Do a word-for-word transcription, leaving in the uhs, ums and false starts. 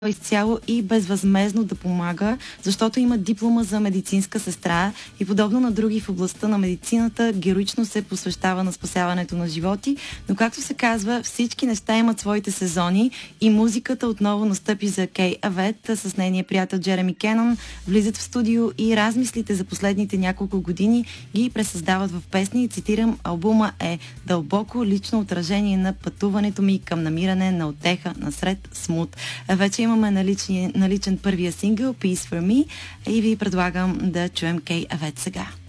изцяло и безвъзмезно да помага, защото има диплома за медицинска сестра и подобно на други в областта на медицината, героично се посвещава на спасяването на животи, но както се казва, всички неща имат своите сезони и музиката отново настъпи за Кей Авет с нейния приятел Джереми Кенън, влизат в студио и размислите за последните няколко години ги пресъздават в песни и цитирам, албума е дълбоко лично отражение на пътуването ми към намиране на утеха насред смут. Вече имаме наличен, наличен първия сингъл Peace for Me и ви предлагам да чуем Кей Авет сега.